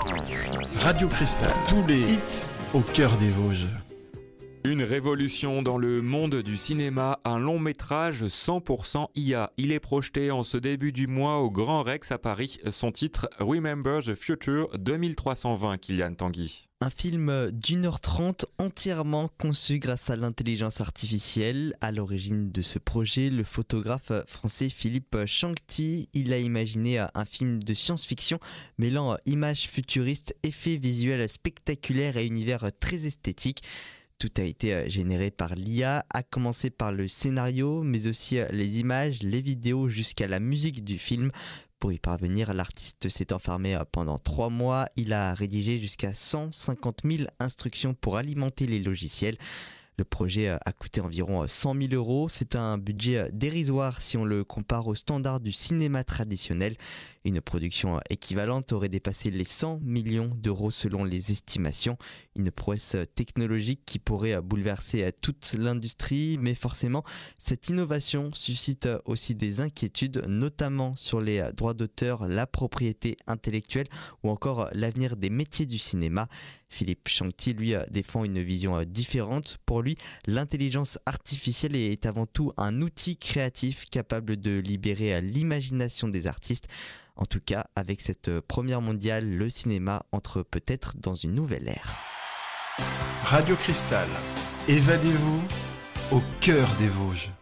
Radio Cristal, tous les hits au cœur des Vosges. Une révolution dans le monde du cinéma, un long métrage 100% IA. Il est projeté en ce début du mois au Grand Rex à Paris. Son titre Remember the Future 2320, Kylian Tanguy. Un film d'1h30 entièrement conçu grâce à l'intelligence artificielle. À l'origine de ce projet, le photographe français Philippe Changti, il a imaginé un film de science-fiction mêlant images futuristes, effets visuels spectaculaires et univers très esthétiques. Tout a été généré par l'IA, à commencer par le scénario, mais aussi les images, les vidéos, jusqu'à la musique du film. Pour y parvenir, l'artiste s'est enfermé pendant 3 mois. Il a rédigé jusqu'à 150 000 instructions pour alimenter les logiciels. Le projet a coûté environ 100 000 euros. C'est un budget dérisoire si on le compare aux standards du cinéma traditionnel. Une production équivalente aurait dépassé les 100 millions d'euros selon les estimations. Une prouesse technologique qui pourrait bouleverser toute l'industrie, mais forcément, cette innovation suscite aussi des inquiétudes, notamment sur les droits d'auteur, la propriété intellectuelle ou encore l'avenir des métiers du cinéma. Philippe Changti, lui, défend une vision différente. Pour lui, l'intelligence artificielle est avant tout un outil créatif capable de libérer l'imagination des artistes. En tout cas, avec cette première mondiale, le cinéma entre peut-être dans une nouvelle ère. Radio Cristal, évadez-vous au cœur des Vosges.